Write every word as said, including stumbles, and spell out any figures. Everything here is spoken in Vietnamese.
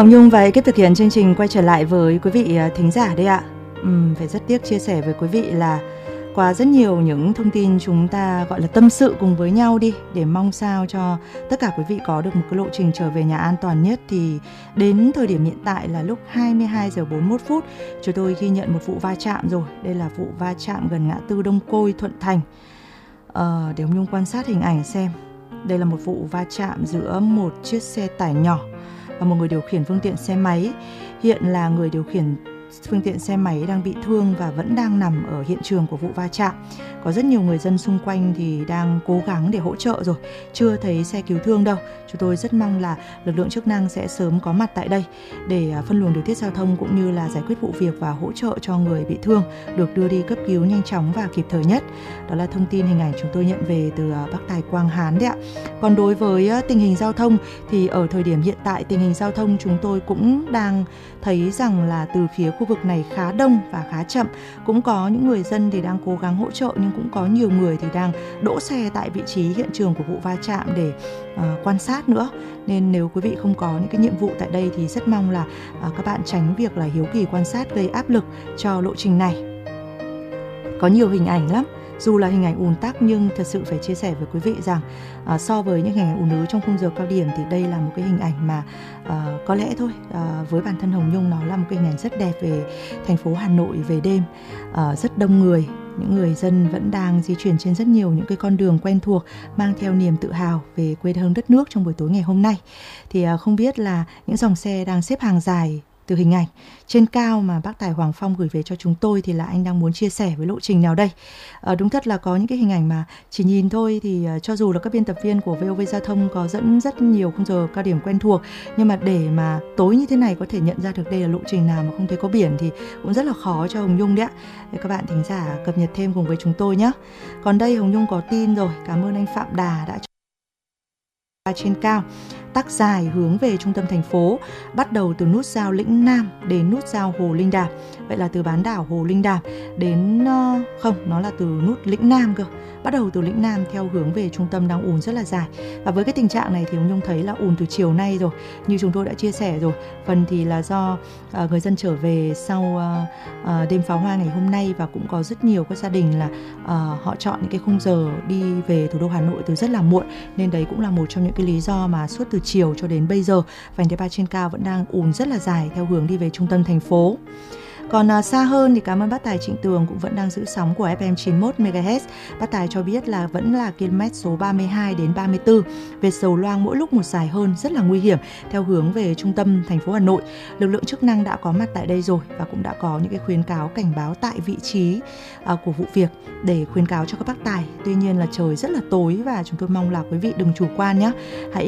Hồng Nhung và ekip thực hiện chương trình quay trở lại với quý vị thính giả đây ạ. Uhm, phải rất tiếc chia sẻ với quý vị là qua rất nhiều những thông tin chúng ta gọi là tâm sự cùng với nhau đi, để mong sao cho tất cả quý vị có được một cái lộ trình trở về nhà an toàn nhất. Thì đến thời điểm hiện tại là lúc hai mươi hai giờ bốn mươi mốt phút, chúng tôi ghi nhận một vụ va chạm rồi. Đây là vụ va chạm gần ngã tư Đông Côi, Thuận Thành. à, Để Hồng Nhung quan sát hình ảnh xem. Đây là một vụ va chạm giữa một chiếc xe tải nhỏ và một người điều khiển phương tiện xe máy. Hiện là người điều khiển phương tiện xe máy đang bị thương và vẫn đang nằm ở hiện trường của vụ va chạm. Có rất nhiều người dân xung quanh thì đang cố gắng để hỗ trợ rồi, chưa thấy xe cứu thương đâu. Chúng tôi rất mong là lực lượng chức năng sẽ sớm có mặt tại đây để phân luồng điều tiết giao thông cũng như là giải quyết vụ việc và hỗ trợ cho người bị thương được đưa đi cấp cứu nhanh chóng và kịp thời nhất. Đó là thông tin hình ảnh chúng tôi nhận về từ Bắc Tài Quang Hán đấy ạ. Còn đối với tình hình giao thông thì ở thời điểm hiện tại tình hình giao thông chúng tôi cũng đang thấy rằng là từ phía khu vực này khá đông và khá chậm. Cũng có những người dân thì đang cố gắng hỗ trợ, nhưng cũng có nhiều người thì đang đỗ xe tại vị trí hiện trường của vụ va chạm để uh, quan sát nữa. Nên nếu quý vị không có những cái nhiệm vụ tại đây thì rất mong là uh, các bạn tránh việc là hiếu kỳ quan sát gây áp lực cho lộ trình này. Có nhiều hình ảnh lắm. Dù là hình ảnh ùn tắc nhưng thật sự phải chia sẻ với quý vị rằng uh, so với những hình ảnh ùn ứ trong khung giờ cao điểm thì đây là một cái hình ảnh mà uh, có lẽ thôi uh, với bản thân Hồng Nhung nó là một cái hình ảnh rất đẹp về thành phố Hà Nội về đêm. Uh, rất đông người, những người dân vẫn đang di chuyển trên rất nhiều những cái con đường quen thuộc, mang theo niềm tự hào về quê hương đất nước trong buổi tối ngày hôm nay. Thì uh, không biết là những dòng xe đang xếp hàng dài. Từ hình ảnh trên cao mà bác Tài Hoàng Phong gửi về cho chúng tôi thì là anh đang muốn chia sẻ với lộ trình nào đây? À, đúng thật là có những cái hình ảnh mà chỉ nhìn thôi thì uh, cho dù là các biên tập viên của vê o vê Giao thông có dẫn rất nhiều khung giờ cao điểm quen thuộc, nhưng mà để mà tối như thế này có thể nhận ra được đây là lộ trình nào mà không thấy có biển thì cũng rất là khó cho Hồng Nhung đấy ạ. Để các bạn thính giả cập nhật thêm cùng với chúng tôi nhé. Còn đây Hồng Nhung có tin rồi, cảm ơn anh Phạm Đà đã trên cao tắc dài hướng về trung tâm thành phố, bắt đầu từ nút giao Lĩnh Nam đến nút giao Hồ Linh Đàm. Vậy là từ bán đảo Hồ Linh Đàm đến uh, không, nó là từ nút Lĩnh Nam cơ. Bắt đầu từ Lĩnh Nam theo hướng về trung tâm đang ùn rất là dài. Và với cái tình trạng này thì Hồng Nhung thấy là ùn từ chiều nay rồi, như chúng tôi đã chia sẻ rồi. Phần thì là do uh, người dân trở về sau uh, uh, đêm pháo hoa ngày hôm nay, và cũng có rất nhiều các gia đình là uh, họ chọn những cái khung giờ đi về thủ đô Hà Nội từ rất là muộn, nên đấy cũng là một trong những cái lý do mà suốt từ chiều cho đến bây giờ vành đai ba trên cao vẫn đang ùn rất là dài theo hướng đi về trung tâm thành phố. Còn à, xa hơn thì cảm ơn bác Tài Trịnh Tường cũng vẫn đang giữ sóng của ép em chín mươi mốt mê ga héc. Bác Tài cho biết là vẫn là km số ba mươi hai đến ba mươi tư. Vệt dầu loang mỗi lúc một dài hơn, rất là nguy hiểm theo hướng về trung tâm thành phố Hà Nội. Lực lượng chức năng đã có mặt tại đây rồi và cũng đã có những cái khuyến cáo cảnh báo tại vị trí à, của vụ việc để khuyến cáo cho các bác tài. Tuy nhiên là trời rất là tối và chúng tôi mong là quý vị đừng chủ quan nhé. Hãy